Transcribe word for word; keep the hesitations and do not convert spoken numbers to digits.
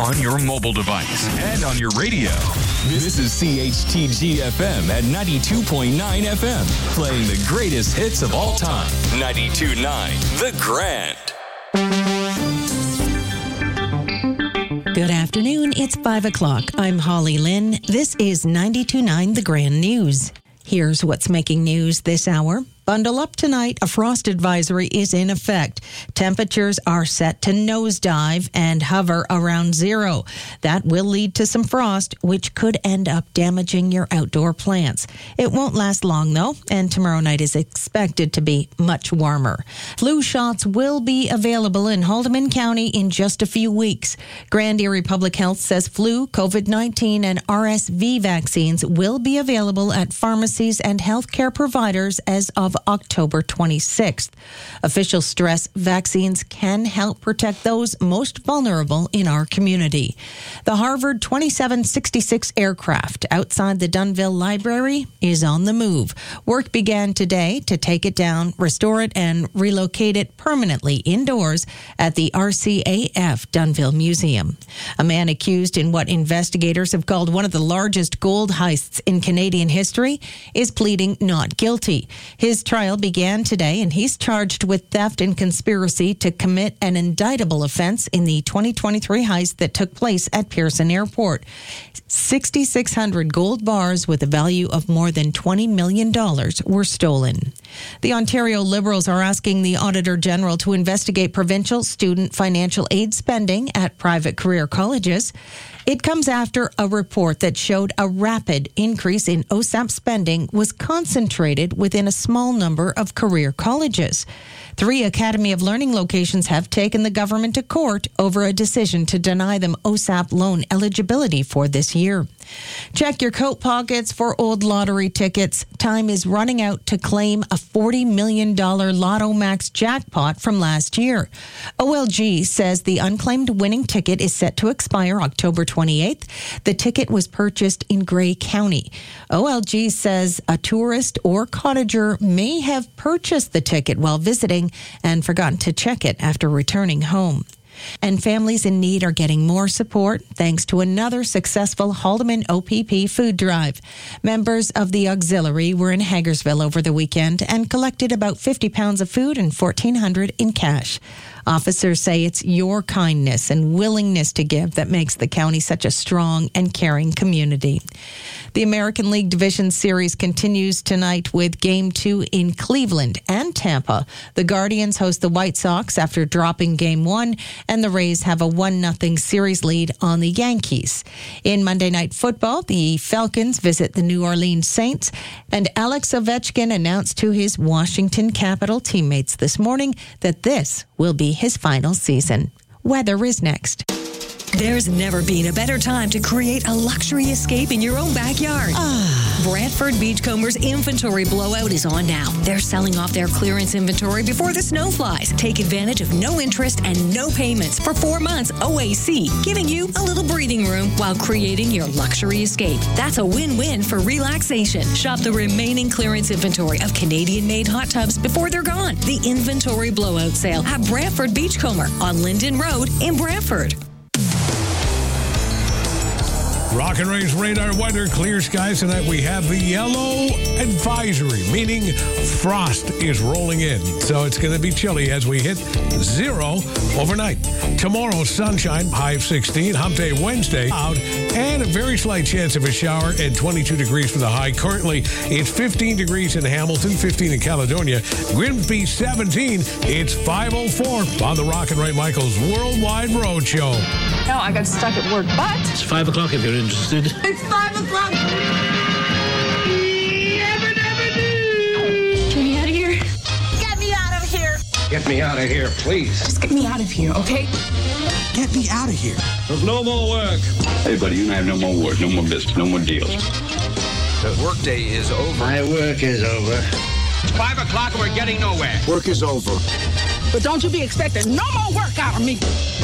on your mobile device and on your radio. This is C H T G F M at ninety-two point nine F M, playing the greatest hits of all time. ninety-two point nine The Grand. Good afternoon. It's five o'clock. I'm Holly Lynn. This is ninety-two point nine The Grand News. Here's what's making news this hour. Bundle up tonight. A frost advisory is in effect. Temperatures are set to nosedive and hover around zero. That will lead to some frost, which could end up damaging your outdoor plants. It won't last long, though, and tomorrow night is expected to be much warmer. Flu shots will be available in Haldimand County in just a few weeks. Grand Erie Public Health says flu, COVID nineteen, and R S V vaccines will be available at pharmacies and healthcare providers as of October twenty-sixth. Officials stress vaccines can help protect those most vulnerable in our community. The Harvard twenty-seven sixty-six aircraft outside the Dunnville Library is on the move. Work began today to take it down, restore it, and relocate it permanently indoors at the R C A F Dunnville Museum. A man accused in what investigators have called one of the largest gold heists in Canadian history is pleading not guilty. His trial began today, and he's charged with theft and conspiracy to commit an indictable offense in the twenty twenty-three heist that took place at Pearson Airport. six thousand six hundred gold bars with a value of more than twenty million dollars were stolen. The Ontario Liberals are asking the Auditor General to investigate provincial student financial aid spending at private career colleges. It comes after a report that showed a rapid increase in O S A P spending was concentrated within a small number of career colleges. Three Academy of Learning locations have taken the government to court over a decision to deny them O S A P loan eligibility for this year. Check your coat pockets for old lottery tickets. Time is running out to claim a forty million dollars Lotto Max jackpot from last year. O L G says the unclaimed winning ticket is set to expire October twenty-eighth. The ticket was purchased in Grey County. O L G says a tourist or cottager may have purchased the ticket while visiting and forgotten to check it after returning home. And families in need are getting more support thanks to another successful Haldimand O P P food drive. Members of the auxiliary were in Hagersville over the weekend and collected about fifty pounds of food and fourteen hundred dollars in cash. Officers say it's your kindness and willingness to give that makes the county such a strong and caring community. The American League Division Series continues tonight with Game two in Cleveland and Tampa. The Guardians host the White Sox after dropping Game one, and the Rays have a one nothing series lead on the Yankees. In Monday Night Football, the Falcons visit the New Orleans Saints, and Alex Ovechkin announced to his Washington Capital teammates this morning that this will be his final season. Weather is next. There's never been a better time to create a luxury escape in your own backyard. Ah. Brantford Beachcombers inventory blowout is on now. They're selling off their clearance inventory before the snow flies. Take advantage of no interest and no payments for four months O A C, giving you a little breathing room while creating your luxury escape. That's a win-win for relaxation. Shop the remaining clearance inventory of Canadian-made hot tubs before they're gone. The inventory blowout sale at Brantford Beachcomber on Linden Road in Brantford. Rock and Ray's radar weather, clear skies tonight. We have the yellow advisory, meaning frost is rolling in. So it's going to be chilly as we hit zero overnight. Tomorrow, sunshine, high of sixteen. Hump Day Wednesday, out, and a very slight chance of a shower and twenty-two degrees for the high. Currently, it's fifteen degrees in Hamilton, fifteen in Caledonia. Grimsby, seventeen. It's five oh four on the Rock and Ray Michaels Worldwide Road Show. No, I got stuck at work, but... It's five o'clock if you're interested. It's five o'clock! Never, never do! Get me out of here. Get me out of here! Get me out of here, please. Just get me out of here, okay? Get me out of here. There's no more work. Hey, buddy, you and I have no more work, no more business, no more deals. The workday is over. My work is over. It's five o'clock and we're getting nowhere. Work is over. But don't you be expecting no more work out of me.